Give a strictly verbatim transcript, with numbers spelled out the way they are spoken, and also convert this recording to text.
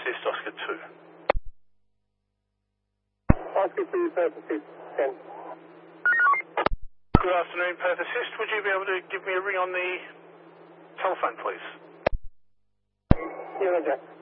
Assist, Oscar two. Oscar two, Perth Assist, ten. Good afternoon, Perth Assist. Would you be able to give me a ring on the telephone, please? Yeah, Roger.